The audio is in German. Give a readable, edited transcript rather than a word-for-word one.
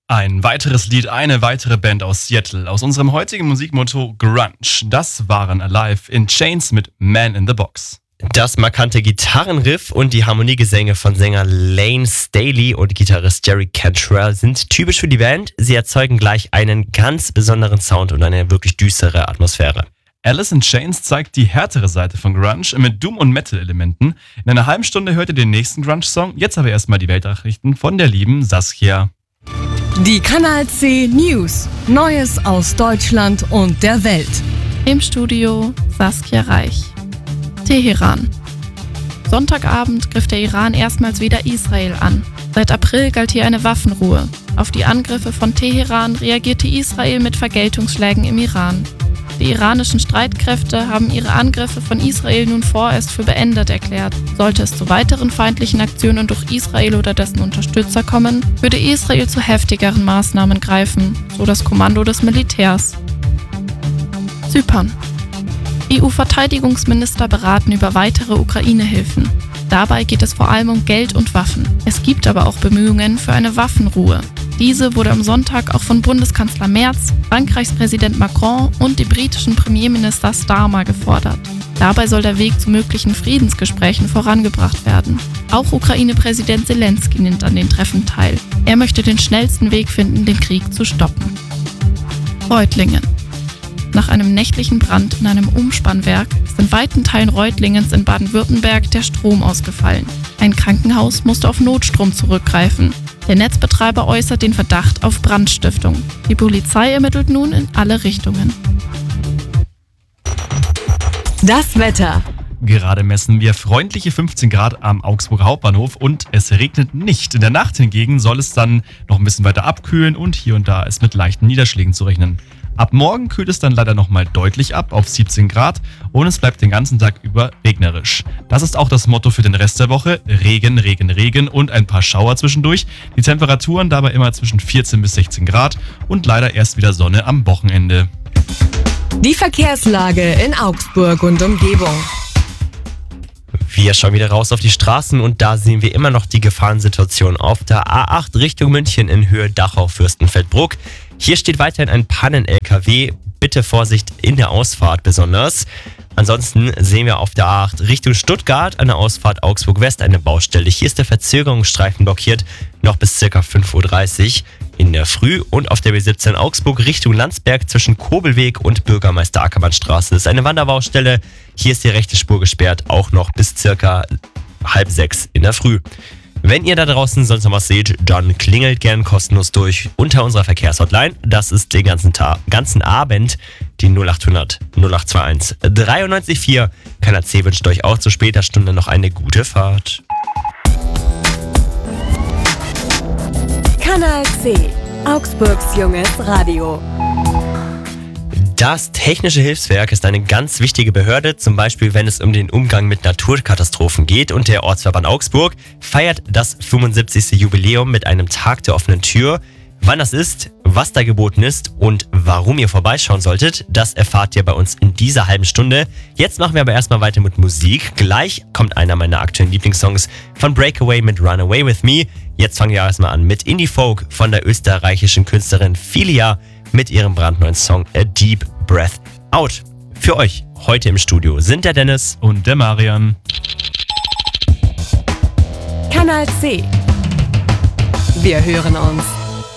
Ein weiteres Lied, eine weitere Band aus Seattle, aus unserem heutigen Musikmotto Grunge. Das waren Alive in Chains mit Man in the Box. Das markante Gitarrenriff und die Harmoniegesänge von Sänger Lane Staley und Gitarrist Jerry Cantrell sind typisch für die Band. Sie erzeugen gleich einen ganz besonderen Sound und eine wirklich düstere Atmosphäre. Alice in Chains zeigt die härtere Seite von Grunge mit Doom- und Metal-Elementen. In einer halben Stunde hört ihr den nächsten Grunge-Song. Jetzt aber erstmal die Weltnachrichten von der lieben Saskia. Die Kanal C News. Neues aus Deutschland und der Welt. Im Studio Saskia Reich. Teheran. Sonntagabend griff der Iran erstmals wieder Israel an. Seit April galt hier eine Waffenruhe. Auf die Angriffe von Teheran reagierte Israel mit Vergeltungsschlägen im Iran. Die iranischen Streitkräfte haben ihre Angriffe von Israel nun vorerst für beendet erklärt. Sollte es zu weiteren feindlichen Aktionen durch Israel oder dessen Unterstützer kommen, würde Israel zu heftigeren Maßnahmen greifen, so das Kommando des Militärs. Zypern. EU-Verteidigungsminister beraten über weitere Ukraine-Hilfen. Dabei geht es vor allem um Geld und Waffen. Es gibt aber auch Bemühungen für eine Waffenruhe. Diese wurde am Sonntag auch von Bundeskanzler Merz, Frankreichs Präsident Macron und dem britischen Premierminister Starmer gefordert. Dabei soll der Weg zu möglichen Friedensgesprächen vorangebracht werden. Auch Ukraine-Präsident Zelensky nimmt an den Treffen teil. Er möchte den schnellsten Weg finden, den Krieg zu stoppen. Reutlingen. Nach einem nächtlichen Brand in einem Umspannwerk ist in weiten Teilen Reutlingens in Baden-Württemberg der Strom ausgefallen. Ein Krankenhaus musste auf Notstrom zurückgreifen. Der Netzbetreiber äußert den Verdacht auf Brandstiftung. Die Polizei ermittelt nun in alle Richtungen. Das Wetter. Gerade messen wir freundliche 15 Grad am Augsburger Hauptbahnhof und es regnet nicht. In der Nacht hingegen soll es dann noch ein bisschen weiter abkühlen und hier und da ist mit leichten Niederschlägen zu rechnen. Ab morgen kühlt es dann leider nochmal deutlich ab auf 17 Grad und es bleibt den ganzen Tag über regnerisch. Das ist auch das Motto für den Rest der Woche. Regen, Regen, Regen und ein paar Schauer zwischendurch. Die Temperaturen dabei immer zwischen 14 bis 16 Grad und leider erst wieder Sonne am Wochenende. Die Verkehrslage in Augsburg und Umgebung. Wir schauen wieder raus auf die Straßen und da sehen wir immer noch die Gefahrensituation auf der A8 Richtung München in Höhe Dachau-Fürstenfeldbruck. Hier steht weiterhin ein Pannen-LKW. Bitte Vorsicht in der Ausfahrt besonders. Ansonsten sehen wir auf der A8 Richtung Stuttgart an der Ausfahrt Augsburg-West eine Baustelle. Hier ist der Verzögerungsstreifen blockiert, noch bis ca. 5.30 Uhr in der Früh. Und auf der B17 Augsburg Richtung Landsberg zwischen Kobelweg und Bürgermeister Ackermannstraße ist eine Wanderbaustelle. Hier ist die rechte Spur gesperrt, auch noch bis ca. 5:30 in der Früh. Wenn ihr da draußen sonst noch was seht, dann klingelt gern kostenlos durch unter unserer Verkehrshotline. Das ist den ganzen Abend die 0800 0821 93 Kanal C wünscht euch auch zu später Stunde noch eine gute Fahrt. Kanal C. Augsburgs junges Radio. Das Technische Hilfswerk ist eine ganz wichtige Behörde, zum Beispiel wenn es um den Umgang mit Naturkatastrophen geht. Und der Ortsverband Augsburg feiert das 75. Jubiläum mit einem Tag der offenen Tür. Wann das ist, was da geboten ist und warum ihr vorbeischauen solltet, das erfahrt ihr bei uns in dieser halben Stunde. Jetzt machen wir aber erstmal weiter mit Musik. Gleich kommt einer meiner aktuellen Lieblingssongs von Breakaway mit Run Away With Me. Jetzt fangen wir erstmal an mit Indie Folk von der österreichischen Künstlerin Filia mit ihrem brandneuen Song A Deep Breath Out. Für euch heute im Studio sind der Dennis und der Marian. Kanal C. Wir hören uns.